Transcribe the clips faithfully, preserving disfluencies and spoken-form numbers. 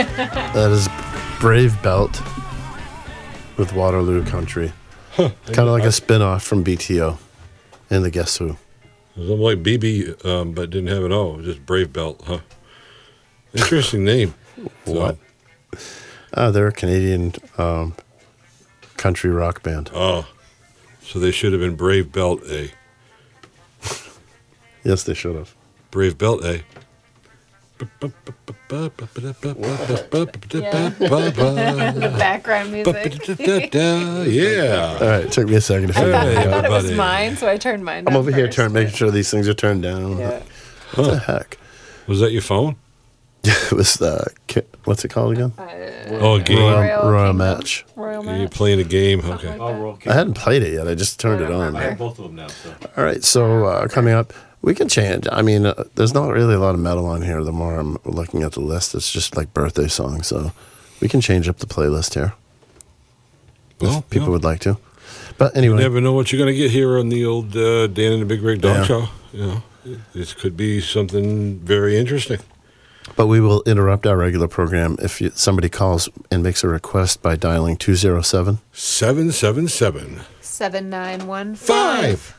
That is Brave Belt with Waterloo Country. Huh. Kind of like a spin-off from B T O and the Guess Who. It was almost like B B, um, but didn't have an O. It was just Brave Belt, huh? Interesting name. What? Uh, they're a Canadian um, country rock band. Oh, so they should have been Brave Belt A. Yes, they should have. Brave Belt A. The background music. Yeah. All right, it took me a second to I figure thought, it I out. thought it was buddy. mine, so I turned mine down I'm over here first, turn, making but- sure these things are turned down. Yeah. What the heck? Was that your phone? It was the, ki- what's it called again? Oh, a game. Royal, Royal Royal Kingdom. Match. Royal You're Match. playing a game. Okay. Something Oh, like Royal I King. hadn't played it yet. I just turned I it don't on. I remember. have both of them now. So All right, so uh, coming up, we can change. I mean, uh, there's not really a lot of metal on here. The more I'm looking at the list, it's just like birthday songs. So we can change up the playlist here Well, if people yeah. would like to. But You anyway, never know what you're going to get here on the old uh, Dan and the Big Rig Dog Yeah. Show. You know, this could be something very interesting. but we will interrupt our regular program if you, somebody calls and makes a request by dialing two zero seven. seven seven seven. seven nine one Five. five.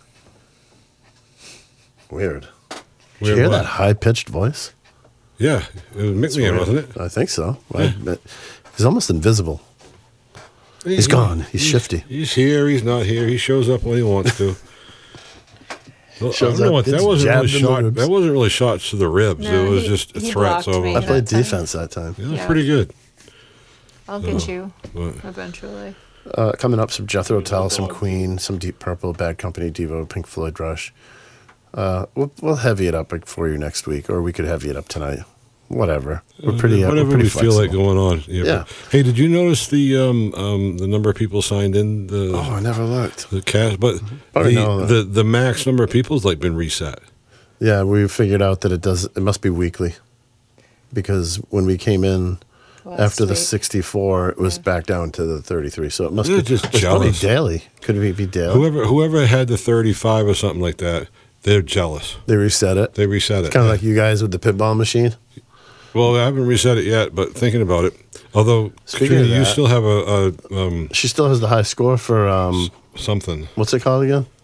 Weird. Did you Weird hear what? that high-pitched voice? Yeah, it was McMahon, wasn't it? I think so. I, but he's almost invisible. He's Yeah. gone. He's shifty. He's here. He's not here. He shows up when he wants to. Well, I Shows don't know up, what that gets wasn't really jabbed in the shot. ribs. That wasn't really shots to the ribs. No, it was he- just he threats blocked over. me. I It played that time. defense that time. was Yeah. pretty good. I'll get you But eventually. Uh, coming up, some Jethro Tull, some Queen, some Deep Purple, Bad Company, Devo, Pink Floyd, Rush. Uh, we'll, we'll heavy it up for you next week, or we could heavy it up tonight. Whatever. We're pretty. Uh, whatever we're pretty we feel like flexible. going on. Yeah. Yeah. Hey, did you notice the um, um, the number of people signed in the Oh, I never looked. the cast? But Oh, the, no. the the max number of people has like been reset. Yeah, we figured out that it does. It must be weekly, because when we came in Last after the week. sixty-four, it was Yeah. back down to the thirty-three. So it must They're be just it's probably jealous. daily. Could it be daily? Whoever whoever had the thirty-five or something like that, they're jealous. They reset it. They reset it. Kind of like you guys with the pinball machine. Well, I haven't reset it yet, but thinking about it. Although, Speaking Katrina, of you that- still have a, a um, She still has the high score for um, something. what's it called again?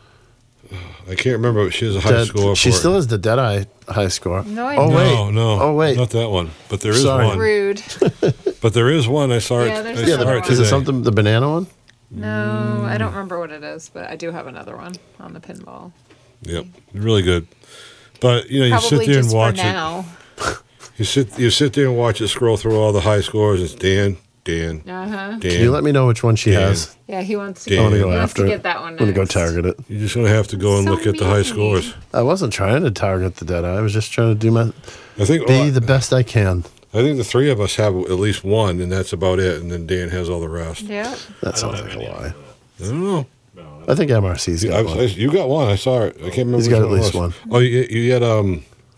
I can't remember. She has a high Dead- score. She for still it. has the Deadeye high score. No, I oh don't. wait, No, no. Oh wait, not that one. But there is Sorry. one. Rude. But there is one. I saw Yeah, it. there's I yeah. saw another it one. Is it today. something the banana one? No, I don't remember what it is, but I do have another one on the pinball. Yep, really good. But you know, you Probably sit there just and watch for it. now. You sit, you sit there and watch it scroll through all the high scores. It's Dan, Dan, Uh huh. Dan. Can you let me know which one she Dan. has? Yeah, he wants to. I Get, wanna he go wants after to it. get that one. I'm gonna go next. target it. You're just gonna have to go and So look at the high mean. scores. I wasn't trying to target the Deadeye. I was just trying to do my I think be well, the best I can. I think the three of us have at least one, and that's about it. And then Dan has all the rest. Yeah. That I don't sounds have like a any of lie. I don't know. No, I think M R C's I, got I, one. you got one. I saw it. I can't remember. He's which got at one it least was. one. Oh, you, you had um.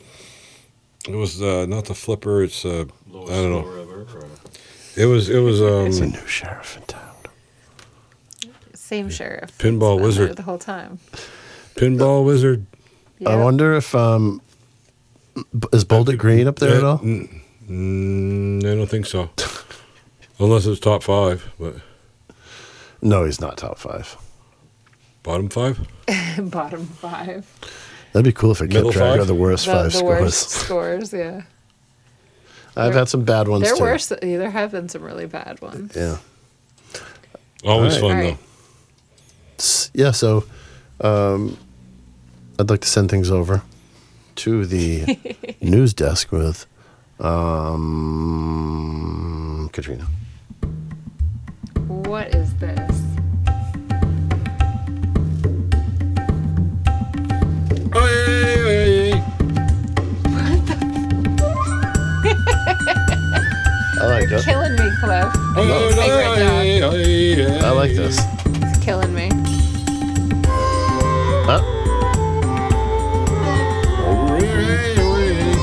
It was uh, not the flipper. It's uh, lowest I don't know. score ever, or- It was it was It's a um. new sheriff in town. Same sheriff. Pinball It's been Wizard. there the whole time. Pinball Wizard. I Yeah. wonder if um, b- is Boulder Green up there at Uh, all? mm, mm, I don't think so. Unless it's top five, but No, he's not top five. bottom five. Bottom five. That'd be cool if it Middle kept track five? of the worst The, five the scores. worst scores. Yeah. I've had some bad ones There too. were. s- There have been some really bad ones. Yeah. Always All fun All though. right. S- Yeah, so um, I'd like to send things over to the news desk with um, Katrina. What is this? Oh, yeah, yeah, yeah, yeah. I like it. Killing me, Cliff. Oh, Your yeah, favorite yeah, dog. yeah, yeah, yeah. I like this. It's killing me. Huh? Oh, yeah, yeah,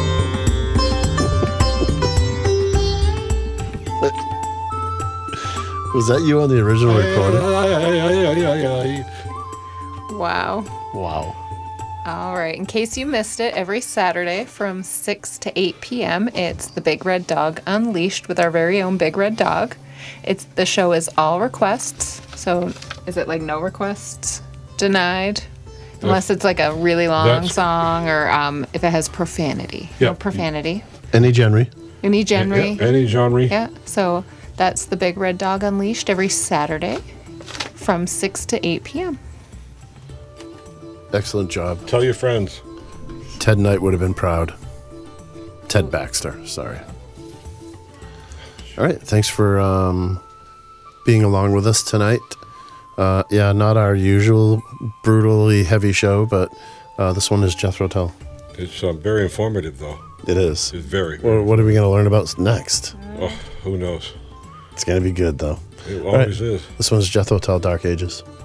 Was that you on the original recording? yeah, yeah, yeah, yeah, yeah. Wow. Wow. All right. In case you missed it, every Saturday from six to eight p.m., it's the Big Red Dog Unleashed with our very own Big Red Dog. It's the show is all requests. So is it like no requests denied? Unless it's like a really long That's- song or um, if it has profanity. No Yep. profanity. Any genre? Any genre. Yeah, any genre. Yeah. So that's the Big Red Dog Unleashed every Saturday from six to eight p.m. Excellent job. Tell your friends. Ted Knight would have been proud. Ted Baxter, sorry. All right, thanks for um, being along with us tonight. Uh, yeah, not our usual brutally heavy show, but uh, this one is Jethro Tull. It's uh, very informative, though. It is. It's very. Well, what are we going to learn about next? Oh, who knows? It's going to be good, though. It All right. always is. This one's Jethro Tull, Dark Ages.